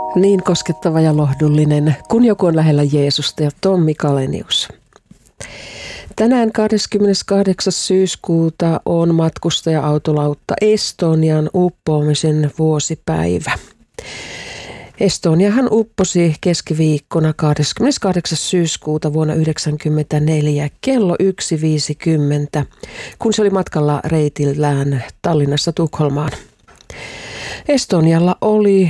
Niin koskettava ja lohdullinen, kun joku on lähellä Jeesusta, ja Tommi Kalenius. Tänään 28. syyskuuta on matkustaja-autolautta Estonian uppoamisen vuosipäivä. Estoniahan upposi keskiviikkona 28. syyskuuta vuonna 1994 kello 1.50, kun se oli matkalla reitillään Tallinnassa Tukholmaan. Estonialla oli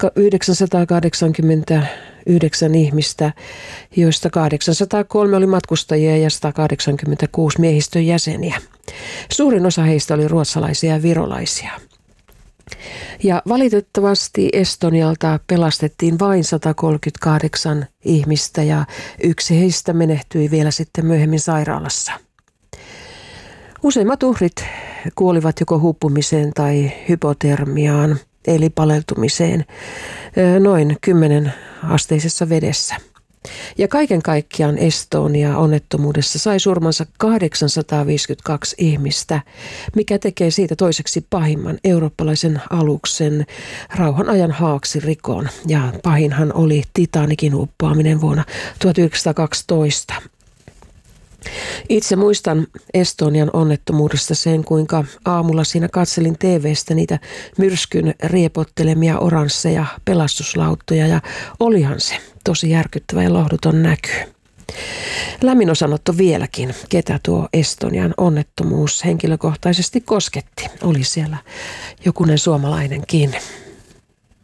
989 ihmistä, joista 803 oli matkustajia ja 186 miehistön jäseniä. Suurin osa heistä oli ruotsalaisia ja virolaisia. Ja valitettavasti Estonialta pelastettiin vain 138 ihmistä ja yksi heistä menehtyi vielä sitten myöhemmin sairaalassa. Useimmat uhrit kuolivat joko huppumiseen tai hypotermiaan, eli paleltumiseen noin 10 asteisessa vedessä. Ja kaiken kaikkiaan Estonia onnettomuudessa sai surmansa 852 ihmistä, mikä tekee siitä toiseksi pahimman eurooppalaisen aluksen rauhan ajan haaksirikon. Ja pahinhan oli Titanikin uppoaminen vuonna 1912. Itse muistan Estonian onnettomuudesta sen, kuinka aamulla siinä katselin TV:stä niitä myrskyn riepottelemia oransseja pelastuslauttoja, ja olihan se tosi järkyttävä ja lohduton näky. Lämmin osanotto vieläkin, ketä tuo Estonian onnettomuus henkilökohtaisesti kosketti. Oli siellä jokunen suomalainenkin.